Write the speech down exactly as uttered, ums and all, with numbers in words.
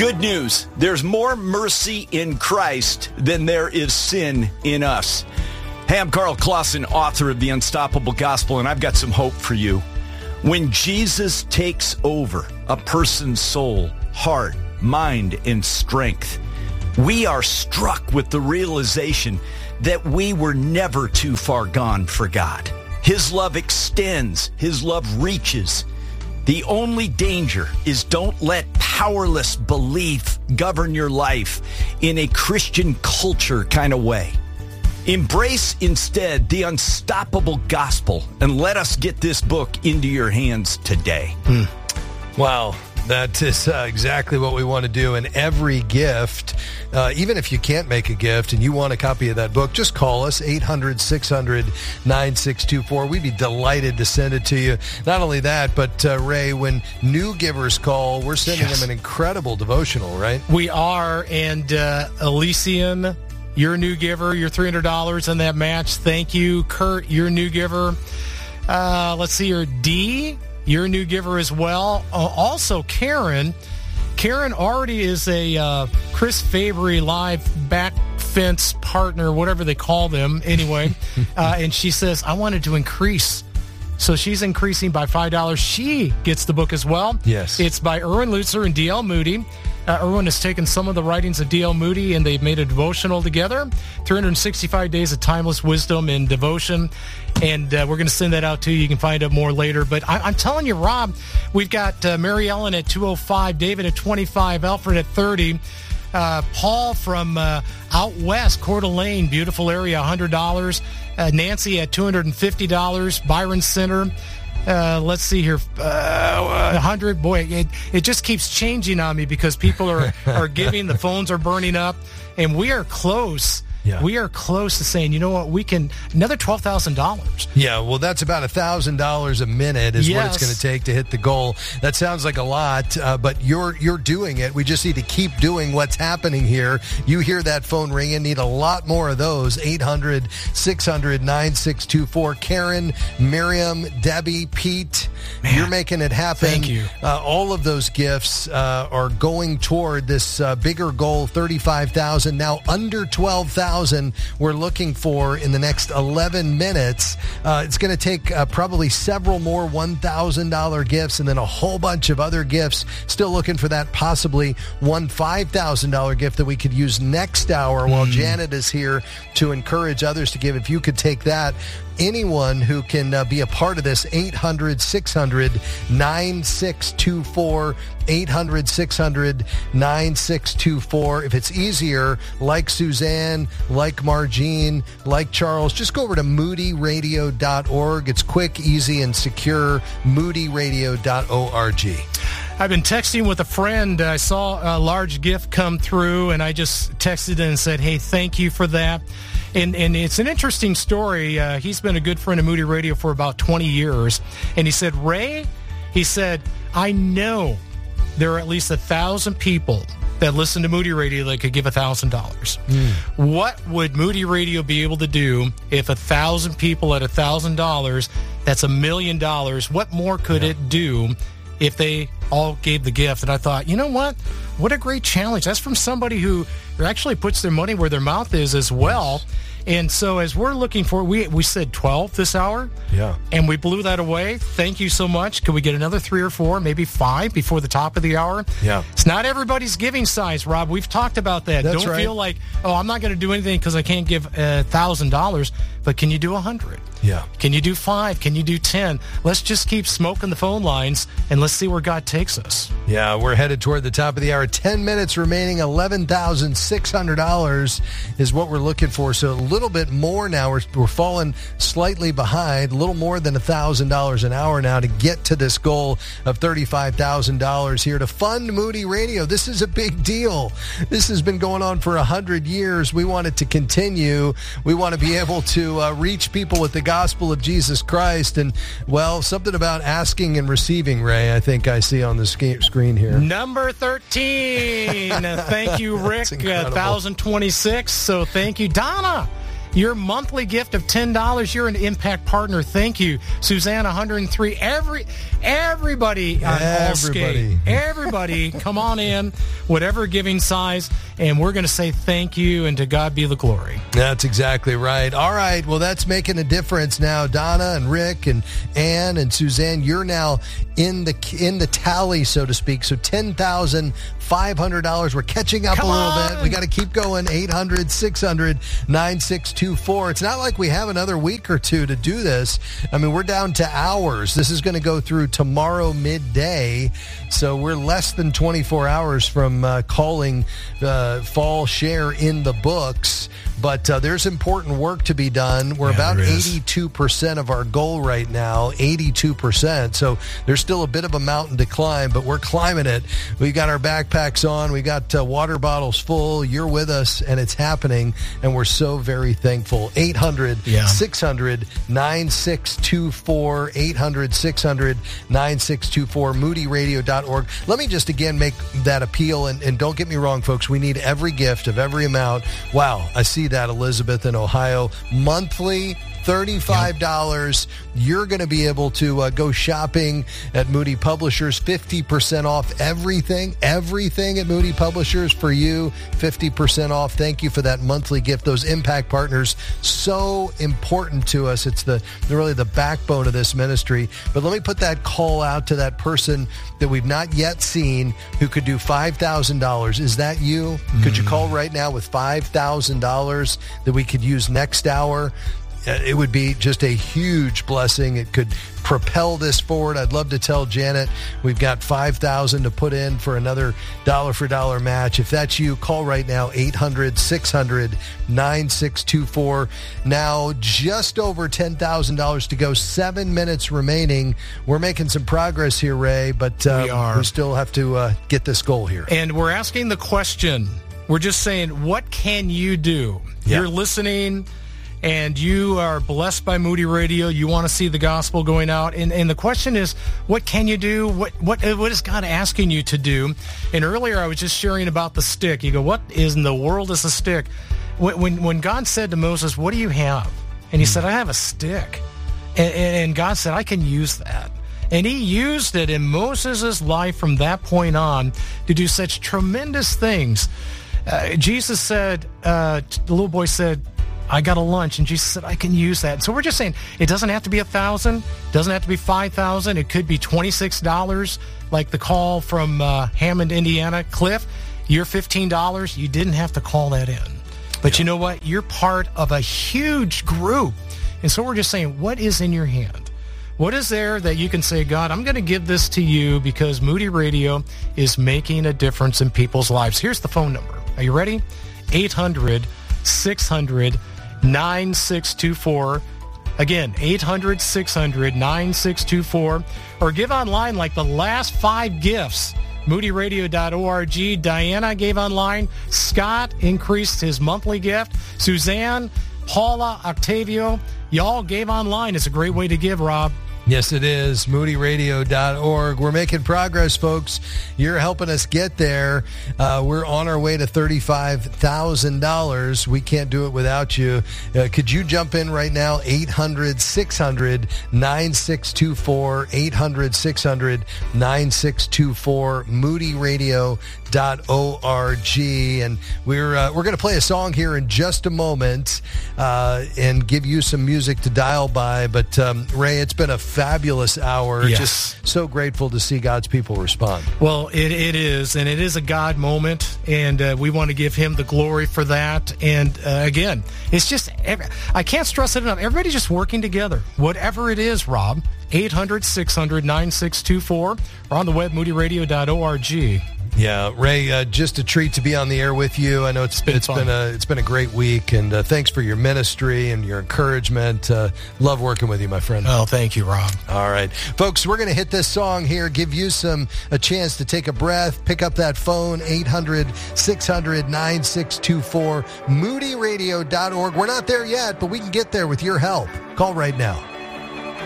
Good news. There's more mercy in Christ than there is sin in us. Hey, I'm Carl Clausen, author of The Unstoppable Gospel, and I've got some hope for you. When Jesus takes over a person's soul, heart, mind, and strength, we are struck with the realization that we were never too far gone for God. His love extends. His love reaches. The only danger is don't let powerless belief govern your life in a Christian culture kind of way. Embrace instead the unstoppable gospel and let us get this book into your hands today. Hmm. Wow. That is uh, exactly what we want to do. And every gift, uh, even if you can't make a gift and you want a copy of that book, just call us, eight hundred, six hundred, nine six two four. We'd be delighted to send it to you. Not only that, but uh, Ray, when new givers call, we're sending yes. them an incredible devotional, right? We are. And uh, Elysium, your new giver, your three hundred dollars in that match. Thank you. Kurt, your new giver. Uh, let's see here. D, your new giver as well. Uh, also, Karen. Karen already is a uh, Chris Fabry live back fence partner, whatever they call them anyway. uh, and she says, I wanted to increase. So she's increasing by five dollars. She gets the book as well. Yes. It's by Erwin Lutzer and D L Moody. Uh, Erwin has taken some of the writings of D L Moody and they've made a devotional together. three hundred sixty-five days of timeless wisdom and devotion. And uh, we're going to send that out to you. You can find out more later. But I, I'm telling you, Rob, we've got uh, Mary Ellen at two oh five, David at twenty-five, Alfred at thirty, uh, Paul from uh, out west, Coeur d'Alene, beautiful area, one hundred dollars. Uh, Nancy at two hundred fifty dollars, Byron Center. Uh, let's see here, uh, one hundred. Boy, it, it just keeps changing on me because people are, are giving, the phones are burning up, and we are close. Yeah. We are close to saying, you know what, we can, another twelve thousand dollars. Yeah, well, that's about one thousand dollars a minute is yes. what it's going to take to hit the goal. That sounds like a lot, uh, but you're you're doing it. We just need to keep doing what's happening here. You hear that phone ringing, need a lot more of those. eight hundred, six hundred, nine six two four. Karen, Miriam, Debbie, Pete, Man, you're making it happen. Thank you. Uh, all of those gifts uh, are going toward this uh, bigger goal, thirty-five thousand dollars, now under twelve thousand dollars. We're looking for in the next eleven minutes. Uh, it's going to take uh, probably several more one thousand dollars gifts and then a whole bunch of other gifts. Still looking for that possibly one five thousand dollars gift that we could use next hour while mm. Janet is here to encourage others to give. If you could take that, anyone who can uh, be a part of this, eight hundred, six hundred, nine six two four, eight hundred, six hundred, nine six two four. If it's easier, like Suzanne, like Margene, like Charles, just go over to moody radio dot org. It's quick, easy, and secure, moody radio dot org. I've been texting with a friend. I saw a large gift come through, and I just texted and said, hey, thank you for that. And and it's an interesting story. Uh, he's been a good friend of Moody Radio for about twenty years. And he said, Ray, he said, I know there are at least a thousand people that listen to Moody Radio that could give a thousand dollars. What would Moody Radio be able to do if a thousand people at a thousand dollars, that's a million dollars, what more could yeah. it do if they all gave the gift? And I thought, you know what? What a great challenge. That's from somebody who actually puts their money where their mouth is as well. Yes. And so as we're looking for, we we said twelve this hour. Yeah. And we blew that away. Thank you so much. Could we get another three or four, maybe five before the top of the hour? Yeah. It's not everybody's giving size, Rob. We've talked about that. That's Don't right. feel like, oh, I'm not going to do anything because I can't give a thousand dollars. But can you do a hundred? Yeah. Can you do five? Can you do ten? Let's just keep smoking the phone lines and let's see where God takes us. Yeah, we're headed toward the top of the hour. Ten minutes remaining. eleven thousand six hundred dollars is what we're looking for. So a little bit more now. We're, we're falling slightly behind. A little more than one thousand dollars an hour now to get to this goal of thirty-five thousand dollars here to fund Moody Radio. This is a big deal. This has been going on for one hundred years. We want it to continue. We want to be able to uh, reach people with the gospel of Jesus Christ. And, well, something about asking and receiving, Ray, I think I see on the sc- screen here. Number thirteen. Thank you, Rick. one thousand twenty-six. So thank you, Donna. Your monthly gift of ten dollars, you're an Impact Partner. Thank you. Suzanne, one hundred three. Every, everybody on Everybody. Allskate. Everybody, come on in, whatever giving size, and we're going to say thank you, and to God be the glory. That's exactly right. All right, well, that's making a difference now. Donna and Rick and Ann and Suzanne, you're now in the in the tally, so to speak. So ten thousand five hundred dollars. We're catching up Come a little on. bit. We got to keep going. eight hundred, six hundred, nine six two four. It's not like we have another week or two to do this. I mean, we're down to hours. This is going to go through tomorrow midday. So we're less than twenty-four hours from uh, calling uh, fall share in the books. But uh, there's important work to be done. We're Yeah, about there is. eighty-two percent of our goal right now, eighty-two percent. So there's still a bit of a mountain to climb, but we're climbing it. We got our backpacks on. We got uh, water bottles full. You're with us, and it's happening, and we're so very thankful. eight hundred, Yeah. six hundred, nine six two four, eight hundred, six hundred, nine six two four, moody radio dot org. Let me just again make that appeal, and, and don't get me wrong, folks. We need every gift of every amount. Wow, I see that, Elizabeth in Ohio. Monthly, thirty-five dollars. You're going to be able to uh, go shopping at Moody Publishers. fifty percent off everything. Everything at Moody Publishers for you. fifty percent off. Thank you for that monthly gift. Those Impact Partners, so important to us. It's the really the backbone of this ministry. But let me put that call out to that person that we've not yet seen who could do five thousand dollars. Is that you? Mm. Could you call right now with five thousand dollars that we could use next hour? It would be just a huge blessing. It could propel this forward. I'd love to tell Janet we've got five thousand dollars to put in for another dollar for dollar match. If that's you, call right now, eight hundred, six hundred, nine six two four. Now, just over ten thousand dollars to go, seven minutes remaining. We're making some progress here, Ray, but uh, We are. we still have to uh, get this goal here. And we're asking the question. We're just saying, what can you do? Yeah. You're listening, and you are blessed by Moody Radio. You want to see the gospel going out. And, and the question is, what can you do? What, what, what is God asking you to do? And earlier I was just sharing about the stick. You go, what is in the world is a stick? When, when, when God said to Moses, what do you have? And he said, I have a stick. And, and God said, I can use that. And he used it in Moses' life from that point on to do such tremendous things. Uh, Jesus said, uh, the little boy said, I got a lunch, and Jesus said, I can use that. So we're just saying, it doesn't have to be a thousand, doesn't have to be five thousand. It could be twenty-six dollars, like the call from uh, Hammond, Indiana. Cliff, you're fifteen dollars. You didn't have to call that in. But you know what? You're part of a huge group. And so we're just saying, what is in your hand? What is there that you can say, God, I'm going to give this to you because Moody Radio is making a difference in people's lives. Here's the phone number. Are you ready? eight hundred, six hundred, nine six two four. Again, eight hundred, six hundred, nine six two four. Or give online like the last five gifts. moody radio dot org. Diana gave online. Scott increased his monthly gift. Suzanne, Paula, Octavio, y'all gave online. It's a great way to give, Rob. Yes, it is. moody radio dot org. We're making progress, folks. You're helping us get there. Uh, we're on our way to thirty-five thousand dollars. We can't do it without you. Uh, could you jump in right now? eight hundred, six hundred, nine six two four. eight hundred, six hundred, nine six two four. moody radio dot org. And we're uh, we're going to play a song here in just a moment uh, and give you some music to dial by. But um, Ray, it's been a fabulous hour. Yes. Just so grateful to see God's people respond. Well, it, it is, and it is a God moment, and uh, we want to give him the glory for that. And uh, again, it's just, every, I can't stress it enough. Everybody's just working together. Whatever it is, Rob, eight hundred, six hundred, nine six two four, or on the web, moody radio dot org. Yeah, Ray, uh, just a treat to be on the air with you. I know it's been it's fun. been a it's been a great week, and uh, thanks for your ministry and your encouragement. Uh, love working with you, my friend. Oh, thank you, Rob. All right, folks, we're going to hit this song here, give you some a chance to take a breath, pick up that phone, eight hundred, six hundred, nine six two four, moody radio dot org. We're not there yet, but we can get there with your help. Call right now.